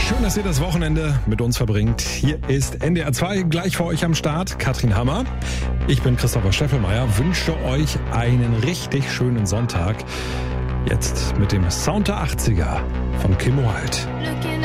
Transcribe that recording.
Schön, dass ihr das Wochenende mit uns verbringt. Hier ist NDR 2, gleich für euch am Start, Katrin Hammer. Ich bin Christopher Steffelmeier, wünsche euch einen richtig schönen Sonntag. Jetzt mit dem Sound der 80er von Kim Wilde.